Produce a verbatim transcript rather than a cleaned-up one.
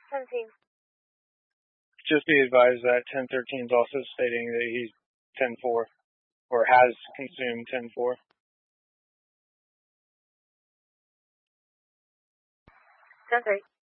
seventeen. Just be advised that ten thirteen is also stating that he's ten four, or has consumed ten four. ten three.